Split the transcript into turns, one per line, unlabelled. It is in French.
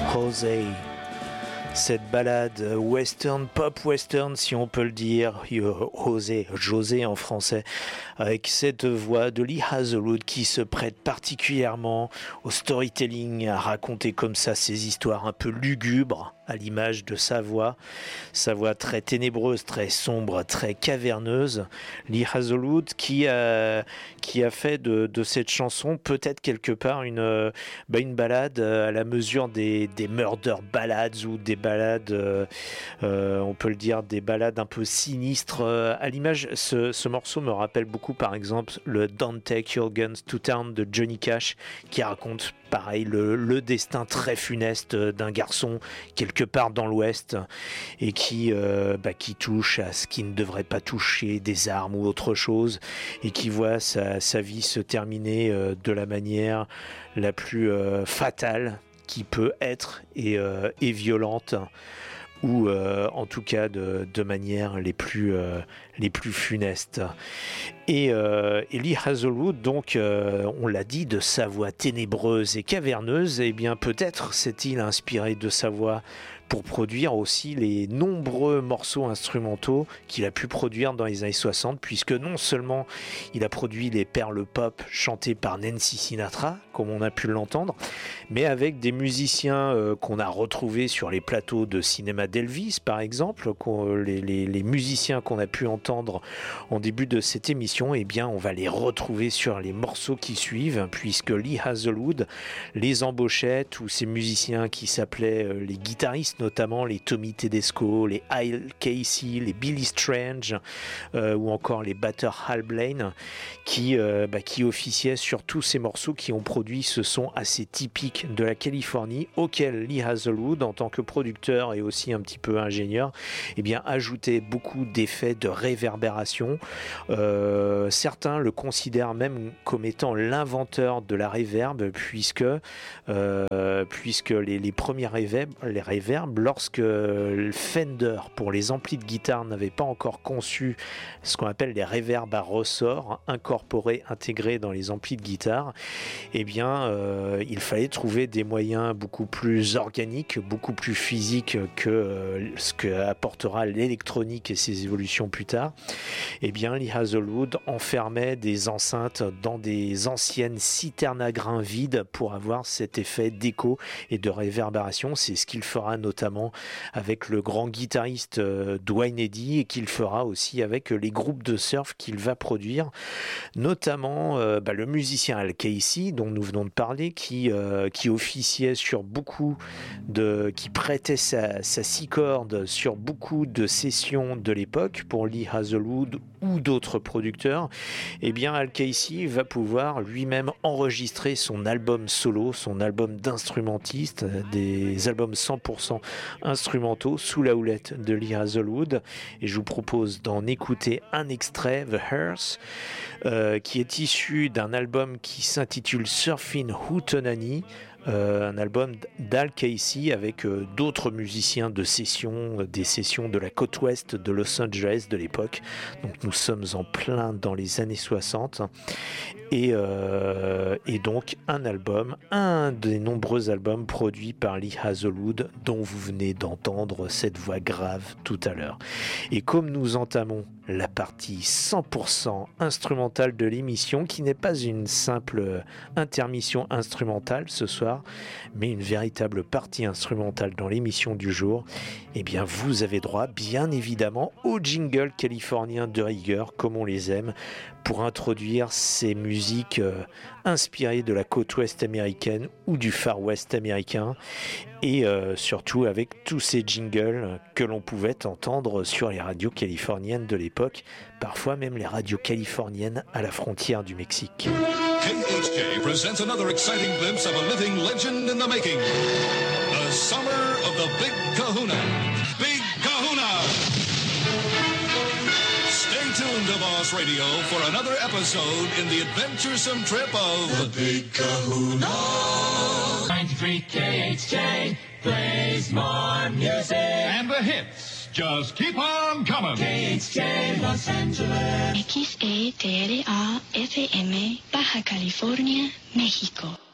José. Cette balade western, pop western si on peut le dire, José en français, avec cette voix de Lee Hazlewood qui se prête particulièrement au storytelling, à raconter comme ça ces histoires un peu lugubres, à l'image de sa voix très ténébreuse, très sombre, très caverneuse. Lee Hazlewood qui a fait de cette chanson peut-être quelque part une balade à la mesure des murder ballads ou des balades, on peut le dire, des balades un peu sinistres. À l'image, ce morceau me rappelle beaucoup par exemple le Don't Take Your Guns to Town de Johnny Cash, qui raconte pareil le destin très funeste d'un garçon quelque part dans l'Ouest et qui touche à ce qui ne devrait pas toucher, des armes ou autre chose, et qui voit sa vie se terminer de la manière la plus fatale qui peut être et violente, ou en tout cas de manière les plus funestes. Et Lee Hazlewood, donc, on l'a dit, de sa voix ténébreuse et caverneuse, eh bien peut-être s'est-il inspiré de sa voix pour produire aussi les nombreux morceaux instrumentaux qu'il a pu produire dans les années 60, puisque non seulement il a produit les perles pop chantées par Nancy Sinatra, comme on a pu l'entendre, mais avec des musiciens qu'on a retrouvés sur les plateaux de cinéma d'Elvis, par exemple, les musiciens qu'on a pu entendre en début de cette émission, eh bien on va les retrouver sur les morceaux qui suivent, puisque Lee Hazlewood les embauchait, tous ces musiciens qui s'appelaient les guitaristes, notamment les Tommy Tedesco, les Al Casey, les Billy Strange, ou encore les batteurs Hal Blaine, qui officiaient sur tous ces morceaux qui ont produit ce son assez typique de la Californie, auquel Lee Hazlewood, en tant que producteur et aussi un petit peu ingénieur, eh bien ajoutait beaucoup d'effets de réverbération. Certains le considèrent même comme étant l'inventeur de la reverb, puisque les premiers reverbs, lorsque Fender, pour les amplis de guitare, n'avait pas encore conçu ce qu'on appelle les reverbs à ressort, incorporés, intégrés dans les amplis de guitare, eh bien, il fallait trouver des moyens beaucoup plus organiques, beaucoup plus physiques que ce que apportera l'électronique et ses évolutions plus tard. Eh bien, Lee Hazlewood enfermait des enceintes dans des anciennes citernes à grains vides pour avoir cet effet d'écho et de réverbération. C'est ce qu'il fera notamment avec le grand guitariste Duane Eddy, et qu'il fera aussi avec les groupes de surf qu'il va produire, notamment le musicien Al Casey dont nous venons de parler, qui officiait sur beaucoup qui prêtait sa six cordes sur beaucoup de sessions de l'époque pour Lee Hazlewood ou d'autres producteurs. Eh bien, Al Casey va pouvoir lui-même enregistrer son album solo, son album d'instrumentiste, des albums 100% instrumentaux sous la houlette de Lee Hazlewood, et je vous propose d'en écouter un extrait, The Hearse, qui est issu d'un album qui s'intitule Surfin' Hootenanny, un album d'Al Casey avec d'autres musiciens de session, des sessions de la côte ouest de Los Angeles de l'époque. Donc nous sommes en plein dans les années 60, et donc un des nombreux albums produits par Lee Hazlewood, dont vous venez d'entendre cette voix grave tout à l'heure. Et comme nous entamons la partie 100% instrumentale de l'émission, qui n'est pas une simple intermission instrumentale ce soir, mais une véritable partie instrumentale dans l'émission du jour, eh bien vous avez droit bien évidemment au jingle californien de rigueur, comme on les aime, pour introduire ces musiques inspirées de la côte ouest américaine ou du Far West américain, et surtout avec tous ces jingles que l'on pouvait entendre sur les radios californiennes de l'époque, parfois même les radios californiennes à la frontière du Mexique.
KHJ presents another exciting glimpse of a living legend in the making. The summer of the Big Kahuna. Big Kahuna! Stay tuned to Boss Radio for another episode in the adventuresome trip of the Big Kahuna.
93 KHJ plays more music.
And the hits just keep on coming.
KHJ Los Angeles.
XETRA FM, Baja California, México.